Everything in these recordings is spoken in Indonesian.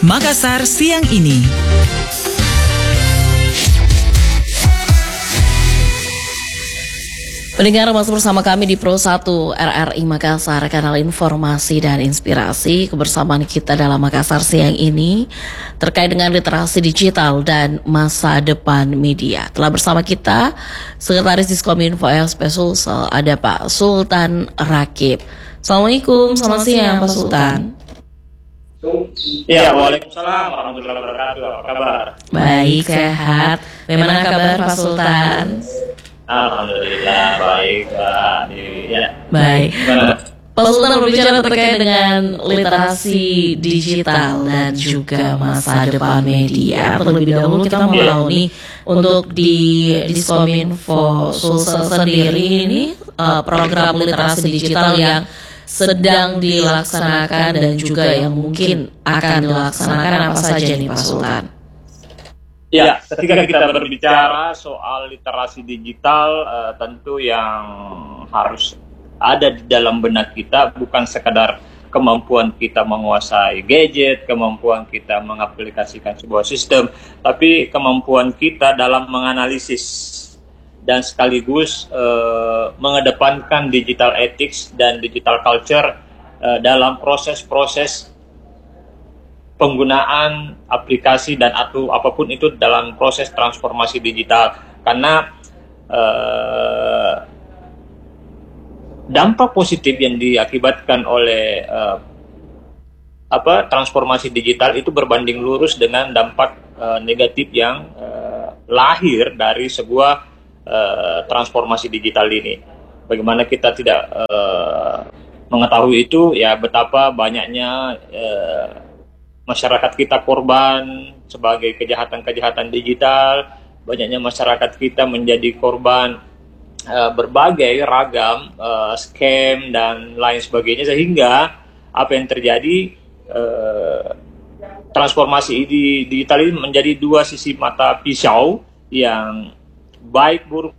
Makassar siang ini. Pendengar, masih bersama kami di Pro 1 RRI Makassar, kanal informasi dan inspirasi. Kebersamaan kita dalam Makassar siang ini terkait dengan literasi digital dan masa depan media. Telah bersama kita Sekretaris Diskominfo LSP Sulsel, ada Pak Sultan Rakib. Assalamualaikum, selamat siang Pak Sultan. Ya, waalaikumsalam warahmatullahi wabarakatuh. Apa kabar? Baik, sehat. Bagaimana kabar Pak Sultan? Alhamdulillah baik, Mbak Dewi. Ya. Baik. Pak Sultan berbicara terkait dengan literasi digital dan juga masa depan media. Terlebih dahulu kita mau tahu nih, untuk di Diskominfo Sulsel sendiri ini program literasi digital yang sedang dilaksanakan dan juga yang mungkin akan dilaksanakan apa saja nih Pak Sultan? Ya, ketika kita berbicara soal literasi digital, tentu yang harus ada di dalam benak kita bukan sekadar kemampuan kita menguasai gadget, kemampuan kita mengaplikasikan sebuah sistem, tapi kemampuan kita dalam menganalisis dan sekaligus mengedepankan digital ethics dan digital culture dalam proses-proses penggunaan aplikasi dan atau apapun itu dalam proses transformasi digital, karena dampak positif yang diakibatkan oleh transformasi digital itu berbanding lurus dengan dampak negatif yang lahir dari sebuah transformasi digital ini. Bagaimana kita tidak mengetahui itu, ya betapa banyaknya masyarakat kita korban sebagai kejahatan-kejahatan digital, banyaknya masyarakat kita menjadi korban berbagai ragam scam dan lain sebagainya, sehingga apa yang terjadi, transformasi digital ini menjadi dua sisi mata pisau yang baik buruk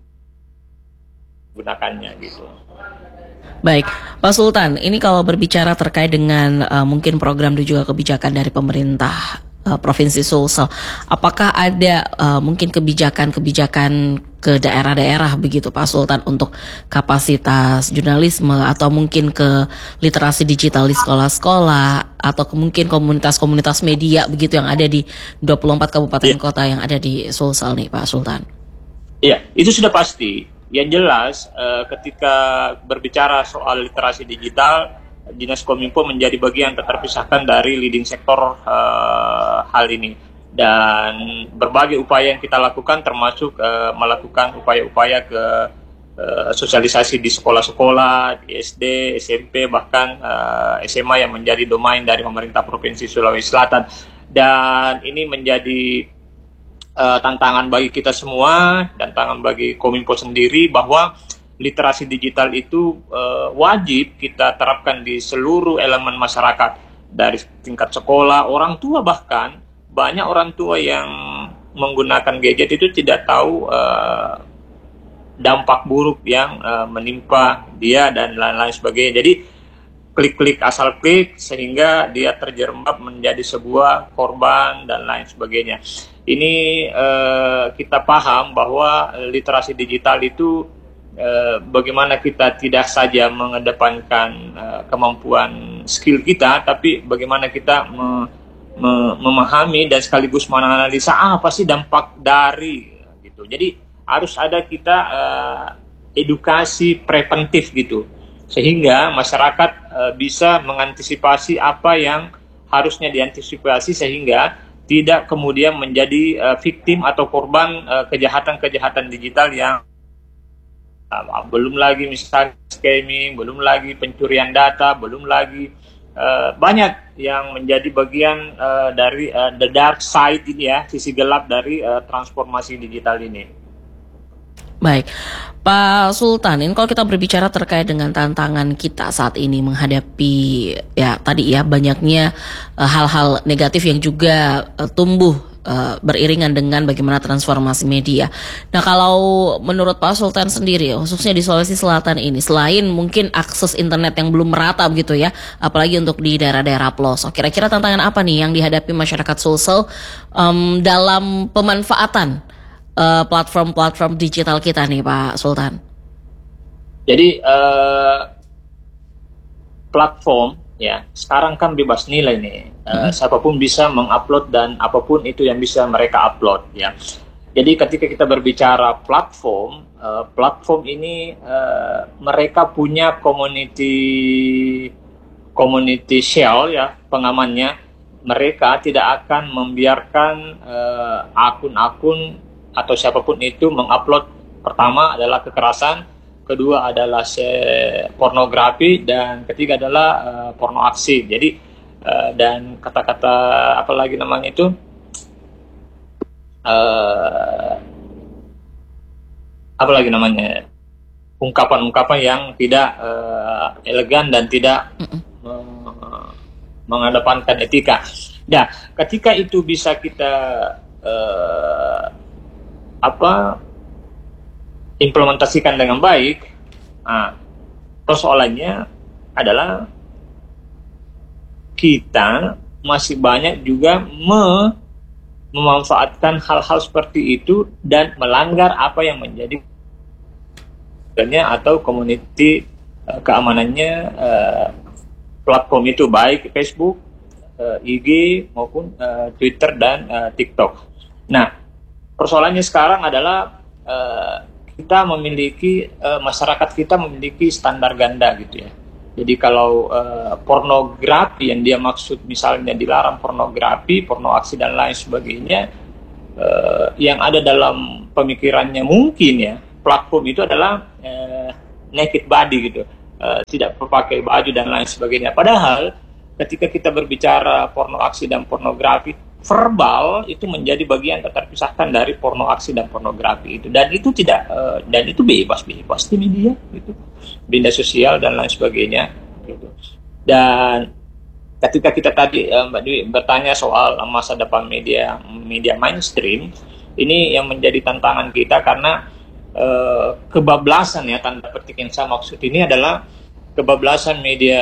gunakannya gitu. Baik, Pak Sultan, ini kalau berbicara terkait dengan mungkin program dan juga kebijakan dari pemerintah Provinsi Sulsel, apakah ada mungkin kebijakan-kebijakan ke daerah-daerah begitu Pak Sultan untuk kapasitas jurnalisme atau mungkin ke literasi digital di sekolah-sekolah atau mungkin komunitas-komunitas media begitu yang ada di 24 kabupaten kota yang ada di Sulsel nih Pak Sultan? Iya, itu sudah pasti. Yang jelas, ketika berbicara soal literasi digital, Dinas Kominfo menjadi bagian tak terpisahkan dari leading sektor hal ini. Dan berbagai upaya yang kita lakukan termasuk melakukan upaya-upaya ke sosialisasi di sekolah-sekolah, di SD, SMP, bahkan SMA yang menjadi domain dari pemerintah Provinsi Sulawesi Selatan. Dan ini menjadi tantangan bagi kita semua, tantangan bagi Kominfo sendiri, bahwa literasi digital itu wajib kita terapkan di seluruh elemen masyarakat, dari tingkat sekolah, orang tua, bahkan banyak orang tua yang menggunakan gadget itu tidak tahu dampak buruk yang menimpa dia dan lain-lain sebagainya. Jadi klik-klik asal klik sehingga dia terjerembab menjadi sebuah korban dan lain sebagainya. Ini kita paham bahwa literasi digital itu bagaimana kita tidak saja mengedepankan kemampuan skill kita, tapi bagaimana kita memahami dan sekaligus menganalisa apa sih dampak dari gitu. Jadi harus ada kita edukasi preventif gitu, sehingga masyarakat bisa mengantisipasi apa yang harusnya diantisipasi sehingga tidak kemudian menjadi victim atau korban kejahatan-kejahatan digital yang belum lagi misalnya scamming, belum lagi pencurian data, belum lagi banyak yang menjadi bagian dari the dark side ini ya, sisi gelap dari transformasi digital ini. Baik, Pak Sultan, ini kalau kita berbicara terkait dengan tantangan kita saat ini menghadapi ya tadi ya banyaknya hal-hal negatif yang juga tumbuh beriringan dengan bagaimana transformasi media. Nah, kalau menurut Pak Sultan sendiri, khususnya di Sulawesi Selatan ini, selain mungkin akses internet yang belum merata begitu ya, apalagi untuk di daerah-daerah pelosok, kira-kira tantangan apa nih yang dihadapi masyarakat Sulsel dalam pemanfaatan platform-platform digital kita nih, Pak Sultan? Jadi platform ya sekarang kan bebas nilai nih, siapapun bisa mengupload dan apapun itu yang bisa mereka upload ya. Jadi ketika kita berbicara platform, platform ini mereka punya community shell ya, pengamannya. Mereka tidak akan membiarkan akun-akun atau siapapun itu mengupload. Pertama adalah kekerasan, kedua adalah pornografi, dan ketiga adalah porno aksi. Jadi dan kata-kata apa lagi namanya itu, apa lagi namanya, ungkapan-ungkapan yang tidak elegan dan tidak mengedepankan etika. Nah, ketika itu bisa kita implementasikan dengan baik, persoalannya adalah kita masih banyak juga memanfaatkan hal-hal seperti itu dan melanggar apa yang menjadi atau community keamanannya platform itu, baik Facebook, IG maupun Twitter dan TikTok. Nah, persoalannya sekarang adalah kita memiliki masyarakat kita memiliki standar ganda gitu ya. Jadi kalau pornografi yang dia maksud misalnya dilarang pornografi, porno aksi dan lain sebagainya, yang ada dalam pemikirannya mungkin ya platform itu adalah naked body gitu, tidak pakai baju dan lain sebagainya. Padahal ketika kita berbicara porno aksi dan pornografi, verbal itu menjadi bagian terpisahkan dari porno aksi dan pornografi itu, dan itu tidak dan itu bebas di media gitu, media sosial dan lain sebagainya gitu. Dan ketika kita tadi Mbak Dwi bertanya soal masa depan media mainstream, ini yang menjadi tantangan kita karena kebablasan ya, tanda petik yang saya maksud ini adalah kebablasan media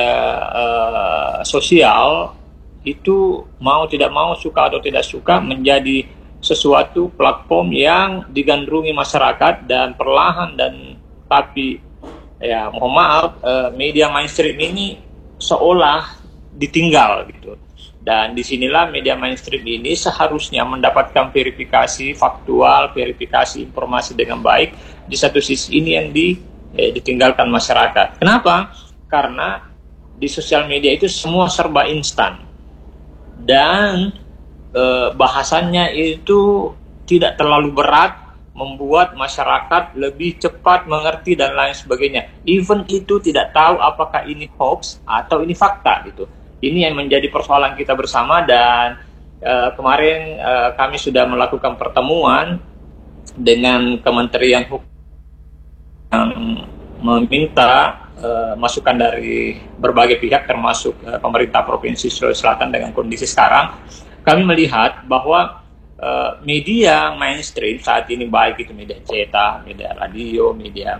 sosial itu, mau tidak mau, suka atau tidak suka, menjadi sesuatu platform yang digandrungi masyarakat, dan perlahan dan tapi ya mohon maaf, media mainstream ini seolah ditinggal gitu. Dan disinilah media mainstream ini seharusnya mendapatkan verifikasi faktual, verifikasi informasi dengan baik. Di satu sisi ini yang ditinggalkan masyarakat. Kenapa? Karena di sosial media itu semua serba instan. Dan bahasannya itu tidak terlalu berat, membuat masyarakat lebih cepat mengerti dan lain sebagainya. Even itu tidak tahu apakah ini hoax atau ini fakta gitu. Ini yang menjadi persoalan kita bersama. Dan kemarin kami sudah melakukan pertemuan dengan Kementerian Hukum yang meminta masukan dari berbagai pihak termasuk pemerintah Provinsi Sulawesi Selatan. Dengan kondisi sekarang, kami melihat bahwa media mainstream saat ini, baik itu media cetak, media radio, media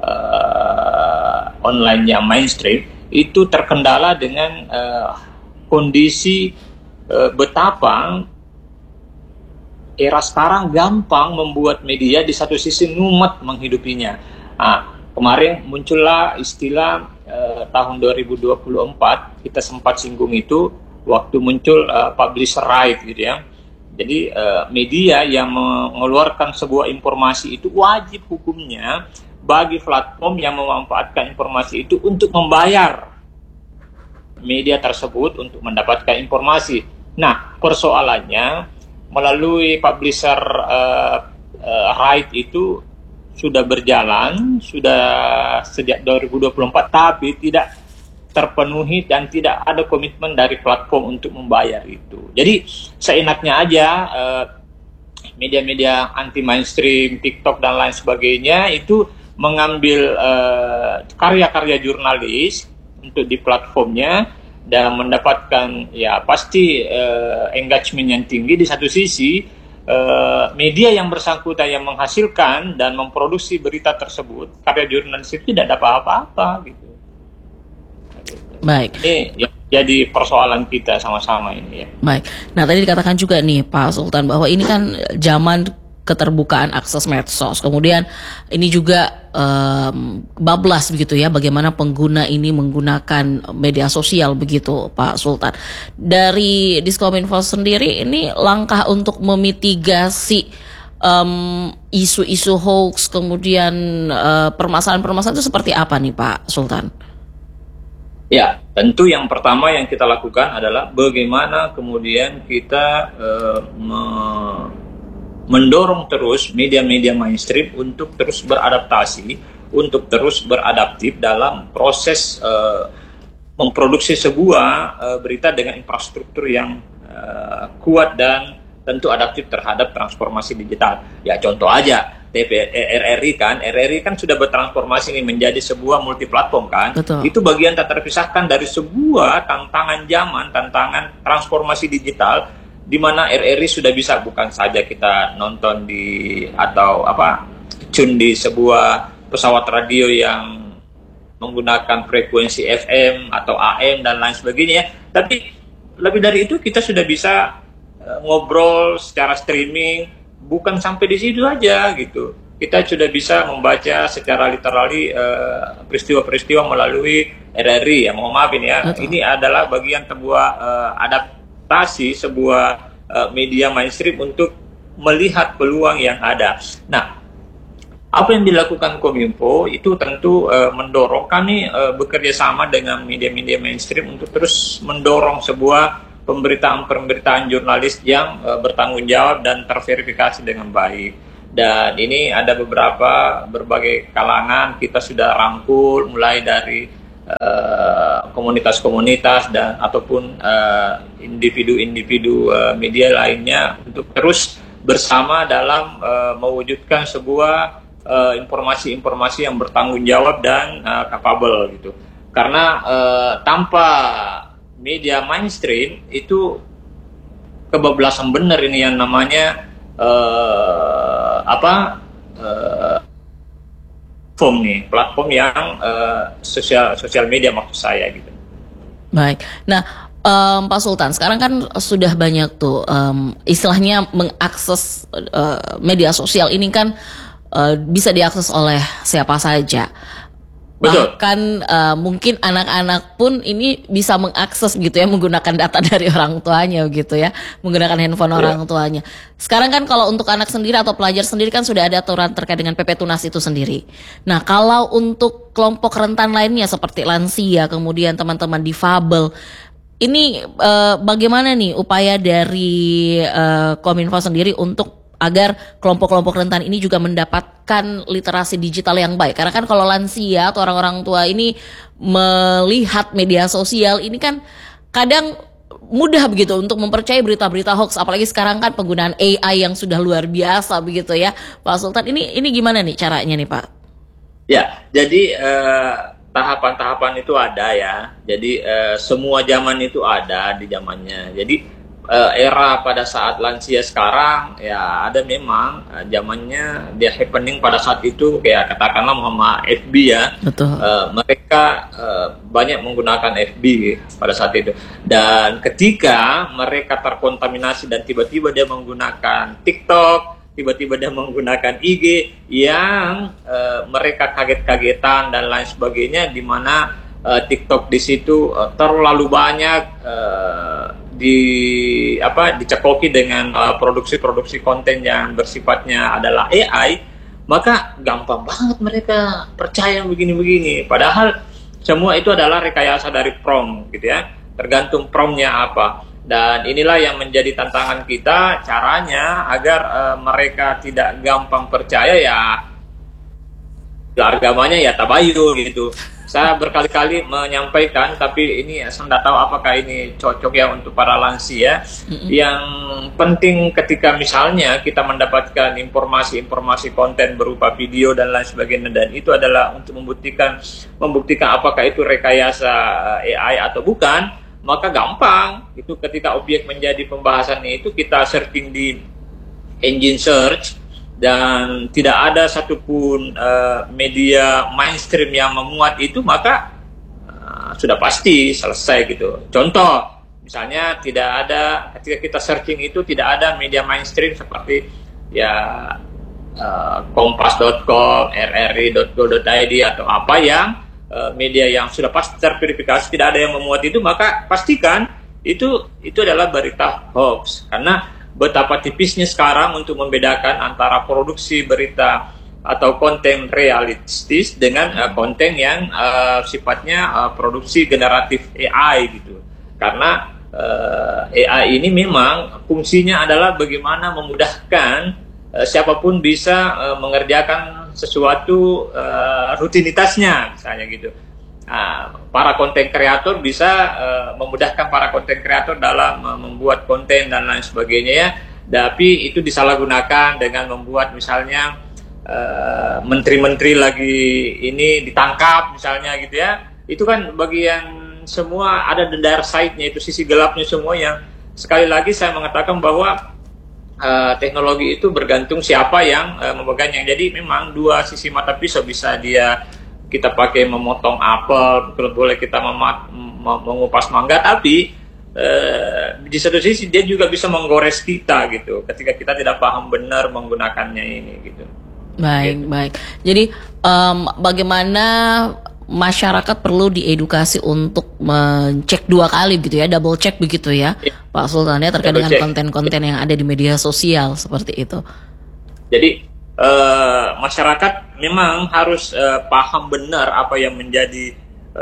online yang mainstream, itu terkendala dengan kondisi betapa era sekarang gampang membuat media, di satu sisi numet menghidupinya. Kemarin muncullah istilah tahun 2024, kita sempat singgung itu waktu muncul publisher right gitu ya. Jadi media yang mengeluarkan sebuah informasi itu wajib hukumnya bagi platform yang memanfaatkan informasi itu untuk membayar media tersebut untuk mendapatkan informasi. Nah, persoalannya melalui publisher right itu sudah berjalan, sudah sejak 2024, tapi tidak terpenuhi dan tidak ada komitmen dari platform untuk membayar itu. Jadi seenaknya aja media-media anti mainstream, TikTok dan lain sebagainya itu mengambil karya-karya jurnalis untuk di platformnya, dan mendapatkan ya pasti engagement yang tinggi. Di satu sisi media yang bersangkutan yang menghasilkan dan memproduksi berita tersebut, karya jurnalis itu tidak dapat apa-apa gitu. Baik. Ini ya, jadi persoalan kita sama-sama ini ya. Baik. Nah, tadi dikatakan juga nih Pak Sultan bahwa ini kan zaman keterbukaan akses medsos. Kemudian ini juga bablas begitu ya, bagaimana pengguna ini menggunakan media sosial begitu Pak Sultan. Dari Diskominfo sendiri ini langkah untuk memitigasi isu-isu hoax, kemudian permasalahan-permasalahan itu seperti apa nih Pak Sultan? Ya, tentu yang pertama yang kita lakukan adalah bagaimana kemudian kita mendorong terus media-media mainstream untuk terus beradaptasi, untuk terus beradaptif dalam proses memproduksi sebuah berita dengan infrastruktur yang kuat dan tentu adaptif terhadap transformasi digital. Ya contoh aja, RRI kan sudah bertransformasi ini menjadi sebuah multiplatform kan. Betul. Itu bagian tak terpisahkan dari sebuah tantangan zaman, tantangan transformasi digital, di mana RRI sudah bisa bukan saja kita nonton tune di sebuah pesawat radio yang menggunakan frekuensi FM atau AM dan lain sebagainya, tapi lebih dari itu kita sudah bisa ngobrol secara streaming. Bukan sampai di situ aja gitu. Kita sudah bisa membaca secara literally peristiwa-peristiwa melalui RRI ya. Mohon maaf ini ya. Betul. Ini adalah bagian sebuah adaptasi sebuah media mainstream untuk melihat peluang yang ada. Nah, apa yang dilakukan Kominfo itu tentu mendorong kami bekerja sama dengan media-media mainstream untuk terus mendorong sebuah pemberitaan jurnalis yang bertanggung jawab dan terverifikasi dengan baik. Dan ini ada berbagai kalangan kita sudah rangkul, mulai dari komunitas-komunitas dan ataupun individu-individu media lainnya untuk terus bersama dalam mewujudkan sebuah informasi-informasi yang bertanggung jawab dan capable gitu. Karena tanpa media mainstream itu kebablasan benar ini yang namanya platform yang sosial media maksud saya gitu. Baik. Nah, Pak Sultan, sekarang kan sudah banyak tuh istilahnya mengakses media sosial ini kan bisa diakses oleh siapa saja. Betul. Bahkan mungkin anak-anak pun ini bisa mengakses gitu ya, menggunakan data dari orang tuanya gitu ya, menggunakan handphone orang tuanya. Sekarang kan kalau untuk anak sendiri atau pelajar sendiri kan sudah ada aturan terkait dengan PP Tunas itu sendiri. Nah, kalau untuk kelompok rentan lainnya seperti lansia, kemudian teman-teman difabel, ini bagaimana nih upaya dari Kominfo sendiri untuk agar kelompok-kelompok rentan ini juga mendapatkan literasi digital yang baik? Karena kan kalau lansia atau orang-orang tua ini melihat media sosial ini kan kadang mudah begitu untuk mempercayai berita-berita hoax, apalagi sekarang kan penggunaan AI yang sudah luar biasa begitu ya, Pak Sultan. Ini gimana nih caranya nih Pak? Ya, jadi tahapan-tahapan itu ada ya. Jadi semua zaman itu ada di zamannya. Jadi era pada saat lansia sekarang ya ada memang zamannya dia happening pada saat itu, kayak katakanlah Muhammad FB ya. Betul. Mereka banyak menggunakan FB pada saat itu, dan ketika mereka terkontaminasi dan tiba-tiba dia menggunakan TikTok, tiba-tiba dia menggunakan IG yang mereka kaget-kagetan dan lain sebagainya, di mana TikTok di situ terlalu banyak dicekoki dengan produksi-produksi konten yang bersifatnya adalah AI, maka gampang banget mereka percaya begini-begini. Padahal semua itu adalah rekayasa dari prompt gitu ya, tergantung promptnya apa. Dan inilah yang menjadi tantangan kita, caranya agar mereka tidak gampang percaya ya agamanya ya tabayun gitu. Saya berkali-kali menyampaikan, tapi ini saya tidak tahu apakah ini cocok ya untuk para lansia. Yang penting ketika misalnya kita mendapatkan informasi konten berupa video dan lain sebagainya, dan itu adalah untuk membuktikan apakah itu rekayasa AI atau bukan, maka gampang itu ketika objek menjadi pembahasannya itu kita searching di engine search dan tidak ada satupun media mainstream yang memuat itu, maka sudah pasti selesai gitu. Contoh, misalnya tidak ada ketika kita searching itu tidak ada media mainstream seperti ya kompas.com, rri.go.id atau apa yang media yang sudah pasti terverifikasi tidak ada yang memuat itu, maka pastikan itu adalah berita hoax. Karena betapa tipisnya sekarang untuk membedakan antara produksi berita atau konten realistis dengan konten yang sifatnya produksi generatif AI gitu. Karena AI ini memang fungsinya adalah bagaimana memudahkan siapapun bisa mengerjakan sesuatu rutinitasnya misalnya gitu. Para konten kreator bisa memudahkan para konten kreator dalam membuat konten dan lain sebagainya ya. Tapi itu disalahgunakan dengan membuat misalnya menteri-menteri lagi ini ditangkap misalnya gitu ya. Itu kan bagian semua ada the dark side-nya, itu sisi gelapnya semua yang sekali lagi saya mengatakan bahwa teknologi itu bergantung siapa yang memegangnya. Jadi memang dua sisi mata pisau, bisa kita pakai memotong apel, boleh kita mengupas mangga, tapi di satu sisi dia juga bisa menggores kita gitu ketika kita tidak paham benar menggunakannya ini gitu. Baik, baik. Jadi bagaimana masyarakat perlu diedukasi untuk mencek dua kali gitu ya, double check begitu ya, Pak Sultan ya, terkait dengan konten-konten yang ada di media sosial seperti itu. Jadi masyarakat memang harus paham benar apa yang menjadi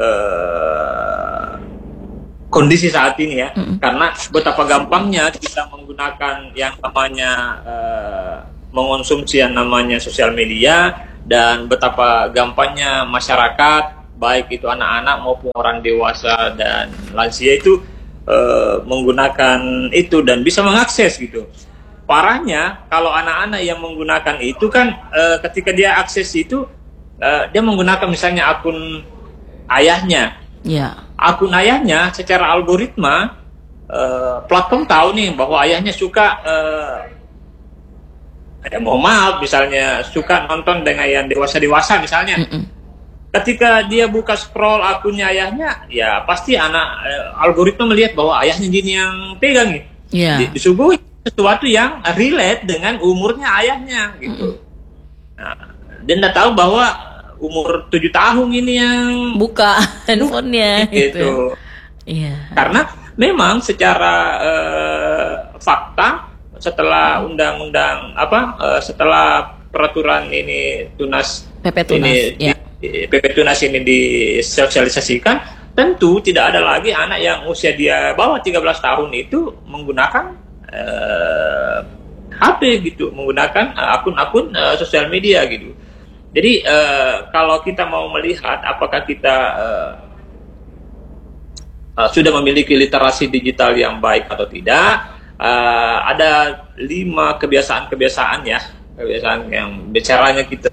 kondisi saat ini ya, karena betapa gampangnya kita menggunakan yang namanya mengonsumsi yang namanya sosial media, dan betapa gampangnya masyarakat baik itu anak-anak maupun orang dewasa dan lansia itu menggunakan itu dan bisa mengakses gitu. Parahnya kalau anak-anak yang menggunakan itu kan ketika dia akses itu dia menggunakan misalnya akun ayahnya. Ya. Akun ayahnya secara algoritma platform tahu nih bahwa ayahnya suka mohon maaf misalnya suka nonton dengan yang dewasa misalnya. Ketika dia buka scroll akunnya ayahnya, ya pasti algoritma melihat bahwa ayahnya gini yang pegang nih. Yeah. Disuguhi sesuatu yang relate dengan umurnya ayahnya gitu. Nah, dia nggak tahu bahwa umur 7 tahun ini yang buka handphonenya gitu. Iya. Karena memang secara fakta setelah undang-undang setelah peraturan ini PP Tunas PP Tunas ini disosialisasikan, tentu tidak ada lagi anak yang usia dia bawah 13 tahun itu menggunakan HP gitu, menggunakan akun-akun sosial media gitu. Jadi kalau kita mau melihat apakah kita sudah memiliki literasi digital yang baik atau tidak, ada 5 kebiasaan yang bicaranya kita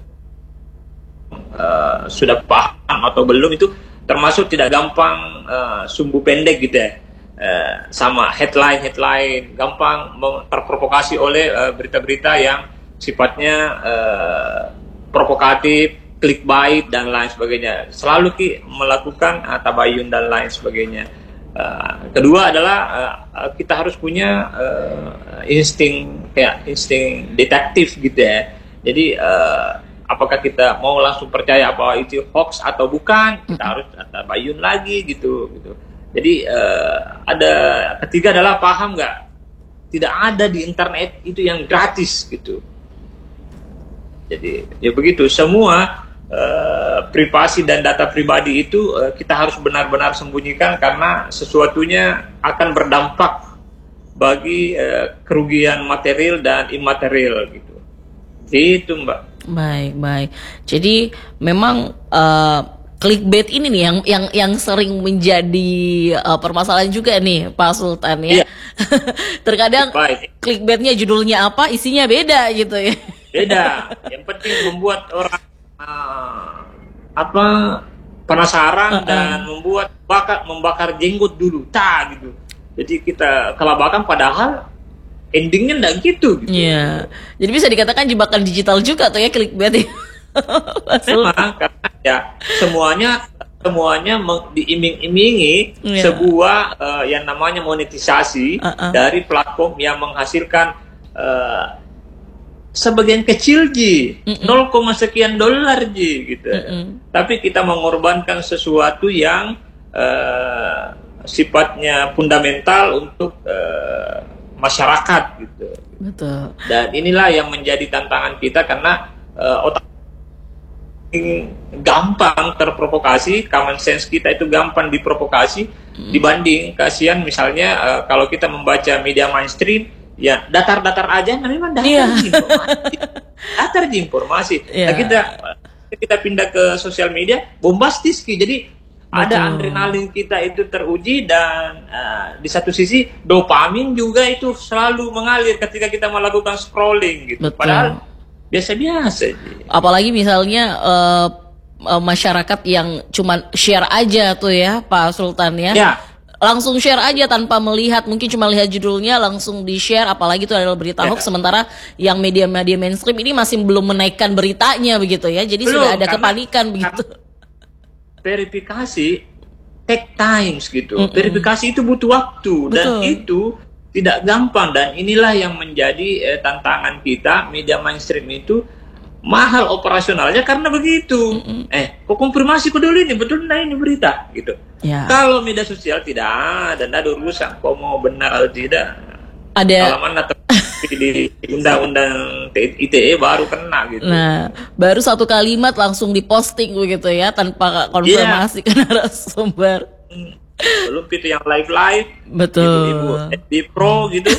sudah paham atau belum, itu termasuk tidak gampang sumbu pendek gitu ya, sama headline gampang terprovokasi oleh berita-berita yang sifatnya provokatif, clickbait dan lain sebagainya, selalu melakukan tabayun dan lain sebagainya. Kedua adalah kita harus punya insting detektif gitu ya. Jadi apakah kita mau langsung percaya bahwa itu hoax atau bukan, kita harus tabayun lagi gitu. Jadi ketiga adalah paham nggak, tidak ada di internet itu yang gratis gitu. Jadi ya begitu, semua privasi dan data pribadi itu kita harus benar-benar sembunyikan, karena sesuatunya akan berdampak bagi kerugian material dan imaterial gitu. Itu Mbak. Baik. Jadi memang clickbait ini nih yang sering menjadi permasalahan juga nih Pak Sultan ya. Terkadang clickbaitnya judulnya apa, isinya beda gitu ya. Beda. Yang penting membuat orang penasaran dan membakar jenggot dulu, gitu. Jadi kita kelabakan padahal endingnya enggak gitu. Iya. Jadi bisa dikatakan jebakan digital juga tuh ya, clickbait ya. Memang karena ya semuanya diiming-imingi sebuah yang namanya monetisasi dari platform yang menghasilkan sebagian kecil Ji, 0, sekian dolar Ji gitu. Tapi kita mengorbankan sesuatu yang sifatnya fundamental untuk masyarakat gitu. Betul. Dan inilah yang menjadi tantangan kita karena otak gampang terprovokasi, common sense kita itu gampang diprovokasi dibanding kasihan misalnya kalau kita membaca media mainstream ya datar-datar aja, nah memang datar informasi. Nah, kita pindah ke sosial media bombastis jadi ada adrenalin kita itu teruji dan di satu sisi dopamin juga itu selalu mengalir ketika kita melakukan scrolling gitu. Padahal biasa-biasa. Apalagi misalnya masyarakat yang cuma share aja tuh ya Pak Sultan ya. Langsung share aja tanpa melihat, mungkin cuma lihat judulnya langsung di-share, apalagi itu adalah berita hoax, sementara yang media-media mainstream ini masih belum menaikkan beritanya begitu ya. Jadi sudah ada kepanikan begitu. Verifikasi take times gitu. Verifikasi itu butuh waktu. Betul. Dan itu tidak gampang, dan inilah yang menjadi tantangan kita. Media mainstream itu mahal operasionalnya karena begitu. Kok konfirmasi dulu ini betul ini berita gitu. Kalau media sosial tidak ada urusan kok mau benar atau tidak. Ada kalau mana di undang-undang ITE baru kena gitu. Nah, baru satu kalimat langsung diposting begitu ya tanpa konfirmasi ke narasumber. Belum itu yang live betul ibu di pro gitu.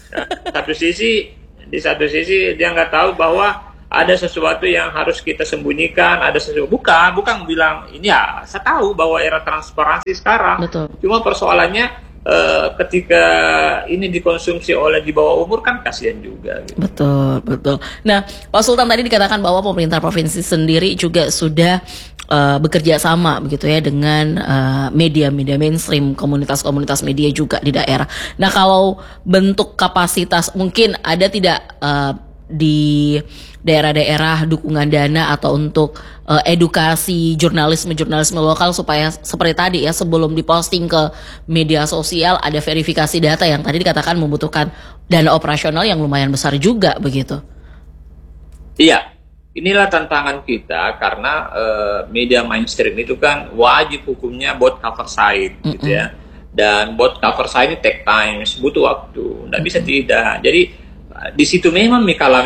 Di satu sisi dia nggak tahu bahwa ada sesuatu yang harus kita sembunyikan, ada sesuatu bukan bilang ini ya saya tahu bahwa era transparansi sekarang. Betul. Cuma persoalannya ketika ini dikonsumsi oleh di bawah umur kan kasihan juga gitu. Betul. Nah, Pak Sultan tadi dikatakan bahwa pemerintah provinsi sendiri juga sudah bekerja sama begitu ya dengan media-media mainstream, komunitas-komunitas media juga di daerah. Nah, kalau bentuk kapasitas mungkin ada tidak di daerah-daerah dukungan dana atau untuk edukasi jurnalisme lokal supaya seperti tadi ya sebelum diposting ke media sosial ada verifikasi data yang tadi dikatakan membutuhkan dana operasional yang lumayan besar juga begitu. Iya, inilah tantangan kita karena media mainstream itu kan wajib hukumnya buat cover site gitu ya. Dan buat cover site ini take time, butuh waktu, nggak bisa tidak. Jadi di situ memang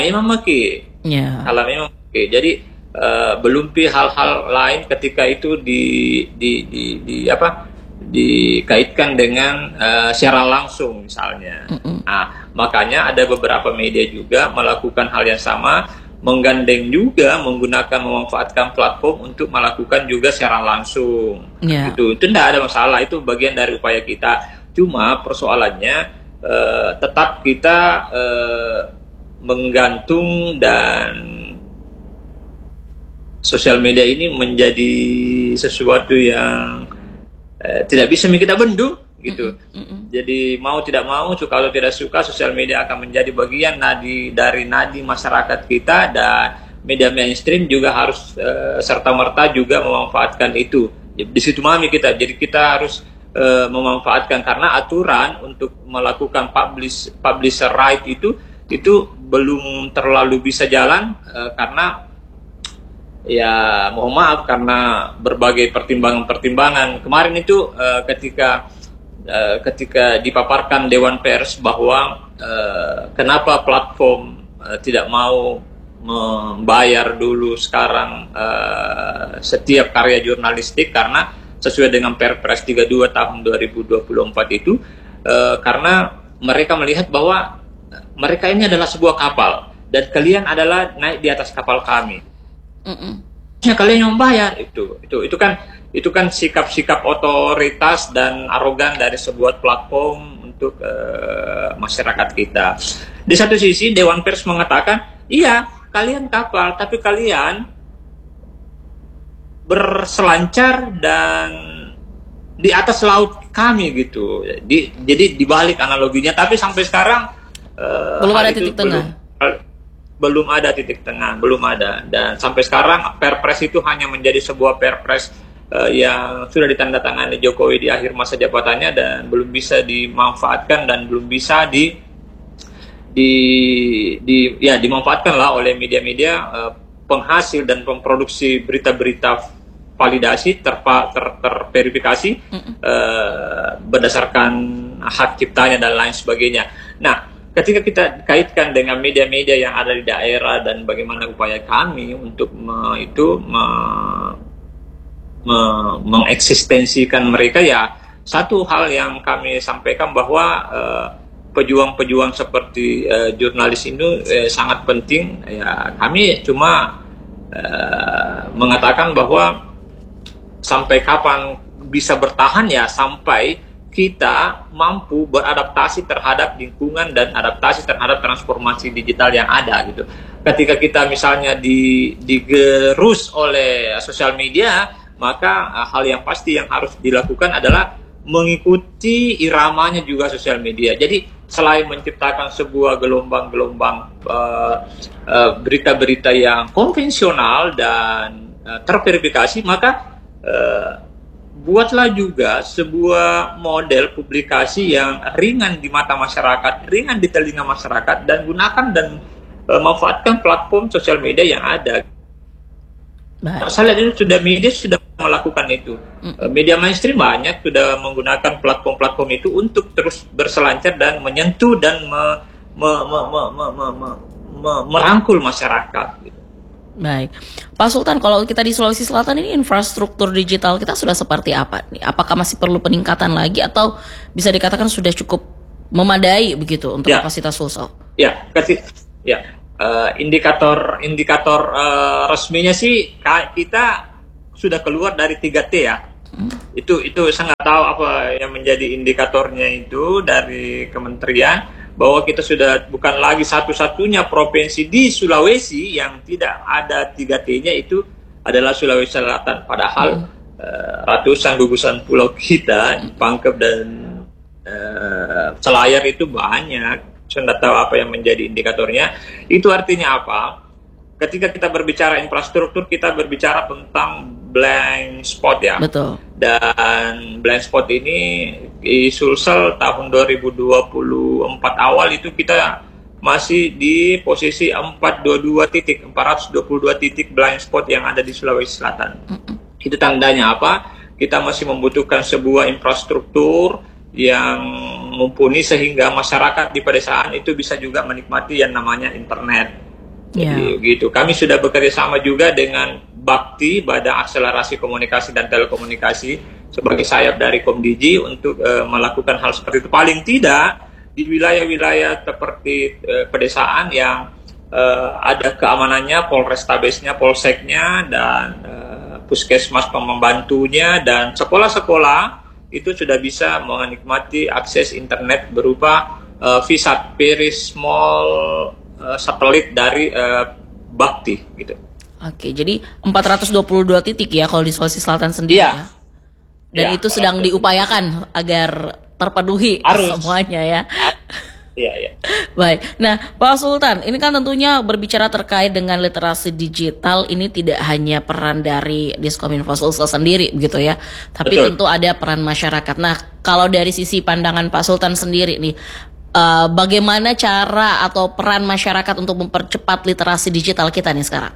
jadi belum hal-hal lain ketika itu dikaitkan dengan siaran langsung misalnya. Nah, makanya ada beberapa media juga melakukan hal yang sama, memanfaatkan platform untuk melakukan juga siaran langsung. Itu tidak ada masalah, itu bagian dari upaya kita. Cuma persoalannya tetap kita menggantung dan sosial media ini menjadi sesuatu yang tidak bisa kita bendung gitu. Jadi mau tidak mau, kalau tidak suka, sosial media akan menjadi bagian dari nadi masyarakat kita, dan media mainstream juga harus serta-merta juga memanfaatkan itu. Di situ kita. Jadi kita harus memanfaatkan, karena aturan untuk melakukan publisher right itu belum terlalu bisa jalan karena ya mohon maaf karena berbagai pertimbangan. Kemarin itu ketika dipaparkan Dewan Pers bahwa kenapa platform tidak mau membayar dulu sekarang setiap karya jurnalistik, karena sesuai dengan Perpres 32 tahun 2024 itu karena mereka melihat bahwa mereka ini adalah sebuah kapal dan kalian adalah naik di atas kapal kami. Kalian yang membayar itu kan sikap-sikap otoritas dan arogan dari sebuah platform untuk masyarakat kita. Di satu sisi Dewan Pers mengatakan, iya kalian kapal, tapi kalian berselancar dan di atas laut kami gitu. Jadi dibalik analoginya, tapi sampai sekarang Belum ada titik tengah. belum ada titik tengah, belum ada. Dan sampai sekarang Perpres itu hanya menjadi sebuah Perpres yang sudah ditandatangani Jokowi di akhir masa jabatannya dan belum bisa dimanfaatkan dan belum bisa dimanfaatkan lah oleh media-media penghasil dan pemproduksi berita-berita validasi terverifikasi berdasarkan hak ciptanya dan lain sebagainya. Nah, ketika kita kaitkan dengan media-media yang ada di daerah dan bagaimana upaya kami untuk mengeksistensikan mereka, ya satu hal yang kami sampaikan bahwa pejuang-pejuang seperti jurnalis ini sangat penting. Ya, kami cuma mengatakan bahwa sampai kapan bisa bertahan, ya sampai kita mampu beradaptasi terhadap lingkungan dan adaptasi terhadap transformasi digital yang ada gitu. Ketika kita misalnya digerus oleh sosial media, maka hal yang pasti yang harus dilakukan adalah mengikuti iramanya juga sosial media. Jadi selain menciptakan sebuah gelombang-gelombang berita-berita yang konvensional dan terverifikasi, maka buatlah juga sebuah model publikasi yang ringan di mata masyarakat, ringan di telinga masyarakat, dan gunakan dan manfaatkan platform sosial media yang ada. Saya lihat itu media sudah melakukan itu. Media mainstream banyak sudah menggunakan platform-platform itu untuk terus berselancar dan menyentuh dan merangkul masyarakat. Gitu. Baik, Pak Sultan, kalau kita di Sulawesi Selatan ini infrastruktur digital kita sudah seperti apa nih? Apakah masih perlu peningkatan lagi atau bisa dikatakan sudah cukup memadai begitu untuk kapasitas Sulsel? Indikator resminya sih kita sudah keluar dari 3T ya. Itu saya nggak tahu apa yang menjadi indikatornya itu dari kementerian, bahwa kita sudah bukan lagi satu-satunya provinsi di Sulawesi yang tidak ada 3T-nya, itu adalah Sulawesi Selatan. Padahal ratusan gugusan pulau kita, Pangkep dan Selayar itu banyak. Saya tidak tahu apa yang menjadi indikatornya. Itu artinya apa? Ketika kita berbicara infrastruktur, kita berbicara tentang blind spot ya. Betul. Dan blind spot ini di Sulsel tahun 2024 awal itu kita masih di posisi 422 titik blind spot yang ada di Sulawesi Selatan. Itu tandanya apa? Kita masih membutuhkan sebuah infrastruktur yang mumpuni sehingga masyarakat di pedesaan itu bisa juga menikmati yang namanya internet. Jadi gitu. Kami sudah bekerja sama juga dengan Bakti, Badan Akselerasi Komunikasi dan Telekomunikasi, sebagai sayap dari Komdigi untuk melakukan hal seperti itu. Paling tidak di wilayah-wilayah seperti pedesaan yang ada keamanannya, Polrestabesnya, Polseknya, dan puskesmas pembantunya, dan sekolah-sekolah itu sudah bisa menikmati akses internet berupa VSAT, Very Small Satelit dari Bakti gitu. Oke, jadi 422 titik ya kalau di Sulawesi Selatan sendiri ya. Dan itu sedang diupayakan agar terpenuhi semuanya ya. Iya. Baik. Nah, Pak Sultan, ini kan tentunya berbicara terkait dengan literasi digital, ini tidak hanya peran dari Diskominfo Sulsel sendiri begitu ya, tapi tentu ada peran masyarakat. Nah, kalau dari sisi pandangan Pak Sultan sendiri nih, bagaimana cara atau peran masyarakat untuk mempercepat literasi digital kita nih sekarang?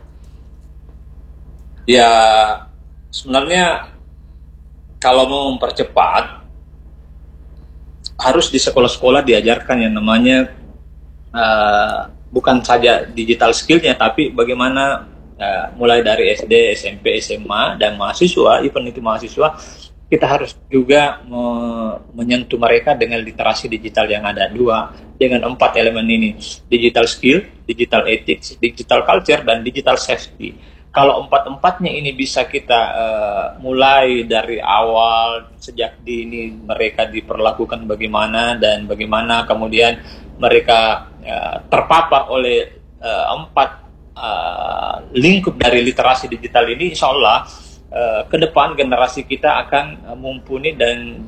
Ya, sebenarnya kalau mau mempercepat, harus di sekolah-sekolah diajarkan yang namanya bukan saja digital skillnya, tapi bagaimana mulai dari SD, SMP, SMA, dan mahasiswa, even itu mahasiswa, kita harus juga menyentuh mereka dengan literasi digital yang ada dengan 4 elemen ini: digital skill, digital ethics, digital culture, dan digital safety. Kalau 4-4-nya ini bisa kita mulai dari awal, sejak dini mereka diperlakukan bagaimana, dan bagaimana kemudian mereka terpapar oleh 4 lingkup dari literasi digital ini, insya Allah ke depan generasi kita akan mumpuni dan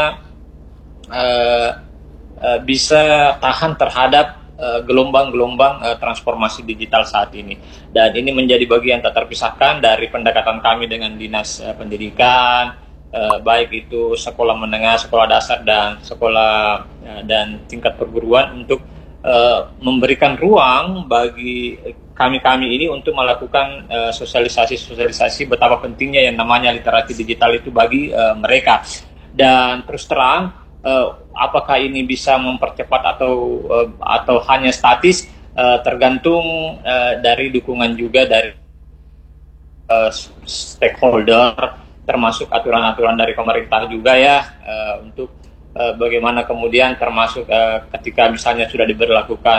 bisa tahan terhadap gelombang-gelombang transformasi digital saat ini. Dan ini menjadi bagian tak terpisahkan dari pendekatan kami dengan Dinas Pendidikan, baik itu sekolah menengah, sekolah dasar, dan sekolah dan tingkat perguruan, untuk memberikan ruang bagi kami ini untuk melakukan sosialisasi betapa pentingnya yang namanya literasi digital itu bagi mereka. Dan terus terang, apakah ini bisa mempercepat atau hanya statis, tergantung dari dukungan juga dari stakeholder, termasuk aturan-aturan dari pemerintah juga ya, untuk bagaimana kemudian termasuk ketika misalnya sudah diberlakukan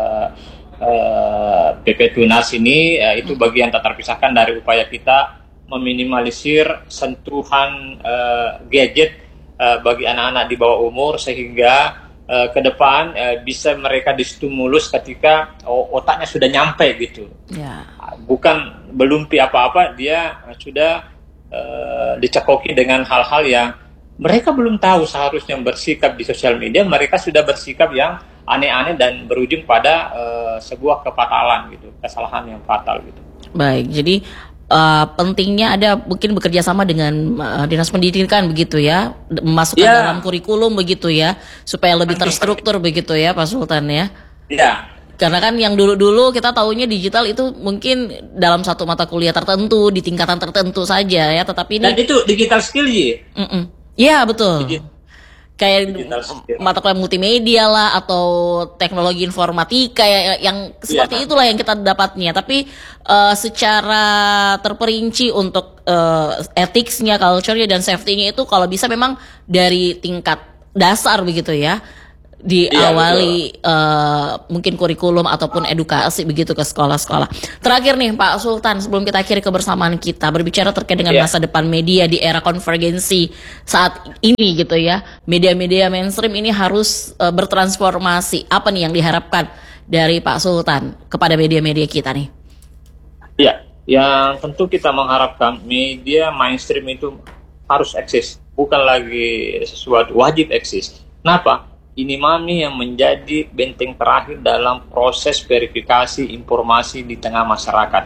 PP Tunas ini, itu bagian tak terpisahkan dari upaya kita meminimalisir sentuhan gadget bagi anak-anak di bawah umur, sehingga ke depan bisa mereka distimulus ketika otaknya sudah nyampe gitu. Yeah. Bukan belumpi apa-apa, dia sudah dicekoki dengan hal-hal yang mereka belum tahu seharusnya bersikap di sosial media, mereka sudah bersikap yang aneh-aneh dan berujung pada sebuah kefatalan gitu, kesalahan yang fatal gitu. Baik, jadi pentingnya ada mungkin bekerja sama dengan Dinas Pendidikan begitu ya, memasukkan dalam kurikulum begitu ya, supaya lebih terstruktur begitu ya Pak Sultan ya. Iya. Karena kan yang dulu-dulu kita taunya digital itu mungkin dalam satu mata kuliah tertentu, di tingkatan tertentu saja ya, tetapi ini. Dan itu digital skill ya. Iya betul. Kayak mata kuliah multimedia lah, atau teknologi informatika yang seperti itulah yang kita dapatnya. Tapi secara terperinci untuk ethics-nya, culture-nya, dan safety-nya itu kalau bisa memang dari tingkat dasar begitu ya, diawali mungkin kurikulum ataupun edukasi begitu ke sekolah-sekolah. Terakhir nih Pak Sultan, sebelum kita akhiri kebersamaan kita, berbicara terkait dengan masa depan media di era konvergensi saat ini gitu ya, media-media mainstream ini harus bertransformasi. Apa nih yang diharapkan dari Pak Sultan kepada media-media kita nih? Ya, yang tentu kita mengharapkan media mainstream itu harus eksis, bukan lagi sesuatu wajib eksis. Kenapa? Ini mami yang menjadi benteng terakhir dalam proses verifikasi informasi di tengah masyarakat.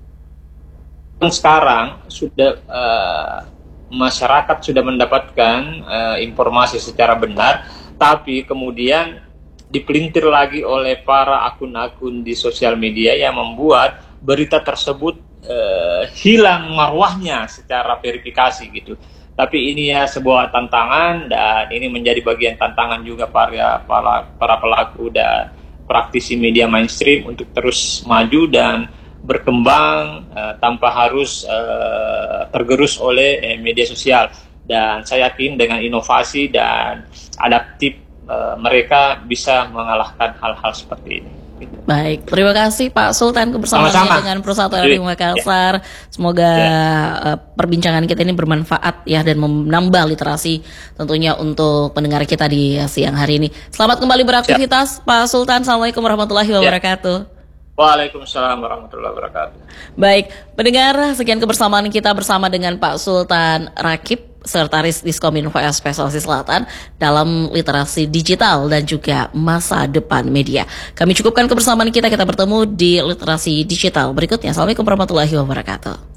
Sekarang sudah masyarakat sudah mendapatkan informasi secara benar, tapi kemudian dipelintir lagi oleh para akun-akun di sosial media yang membuat berita tersebut hilang marwahnya secara verifikasi gitu. Tapi ini ya sebuah tantangan, dan ini menjadi bagian tantangan juga para pelaku dan praktisi media mainstream untuk terus maju dan berkembang tanpa harus tergerus oleh media sosial. Dan saya yakin dengan inovasi dan adaptif mereka bisa mengalahkan hal-hal seperti ini. Baik, terima kasih Pak Sultan kebersamaannya dengan Persatuan Radio Makassar. Semoga perbincangan kita ini bermanfaat ya, dan menambah literasi tentunya untuk pendengar kita di siang hari ini. Selamat kembali beraktivitas Pak Sultan. Assalamualaikum warahmatullahi wabarakatuh. Waalaikumsalam warahmatullahi wabarakatuh. Baik, pendengar, sekian kebersamaan kita bersama dengan Pak Sultan Rakib, Sekretaris Diskominfo SP Sulawesi Selatan, dalam literasi digital dan juga masa depan media. Kami cukupkan kebersamaan kita bertemu di literasi digital berikutnya. Assalamualaikum warahmatullahi wabarakatuh.